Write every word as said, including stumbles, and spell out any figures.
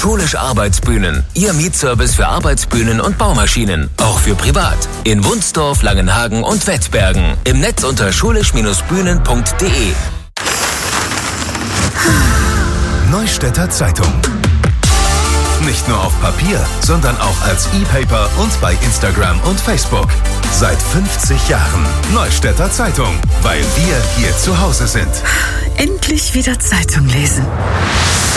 Schulisch Arbeitsbühnen. Ihr Mietservice für Arbeitsbühnen und Baumaschinen. Auch für privat. In Wunsdorf, Langenhagen und Wettbergen. Im Netz unter schulisch Bindestrich bühnen punkt de. Neustädter Zeitung. Nicht nur auf Papier, sondern auch als E-Paper und bei Instagram und Facebook. Seit fünfzig Jahren Neustädter Zeitung, weil wir hier zu Hause sind. Endlich wieder Zeitung lesen.